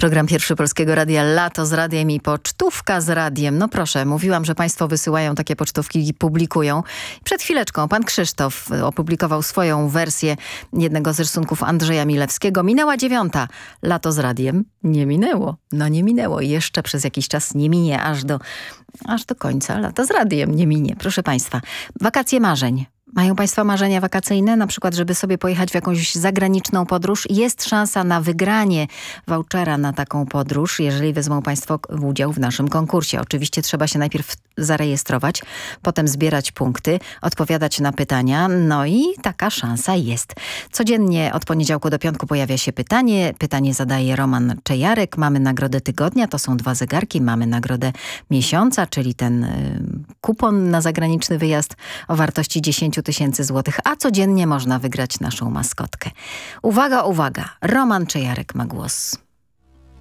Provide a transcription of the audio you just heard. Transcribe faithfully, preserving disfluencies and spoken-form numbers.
Program Pierwszy Polskiego Radia, Lato z radiem i pocztówka z radiem. No proszę, mówiłam, że państwo wysyłają takie pocztówki i publikują. Przed chwileczką pan Krzysztof opublikował swoją wersję jednego z rysunków Andrzeja Milewskiego. Minęła dziewiąta. Lato z radiem nie minęło. No nie minęło. Jeszcze przez jakiś czas nie minie, aż do, aż do końca lata z radiem nie minie. Proszę państwa, wakacje marzeń. Mają państwo marzenia wakacyjne, na przykład, żeby sobie pojechać w jakąś zagraniczną podróż? Jest szansa na wygranie vouchera na taką podróż, jeżeli wezmą państwo udział w naszym konkursie. Oczywiście trzeba się najpierw zarejestrować, potem zbierać punkty, odpowiadać na pytania, no i taka szansa jest. Codziennie od poniedziałku do piątku pojawia się pytanie. Pytanie zadaje Roman Czejarek. Mamy nagrodę tygodnia, to są dwa zegarki. Mamy nagrodę miesiąca, czyli ten y, kupon na zagraniczny wyjazd o wartości dziesięć tysięcy złotych, a codziennie można wygrać naszą maskotkę. Uwaga, uwaga, Roman Czejarek ma głos.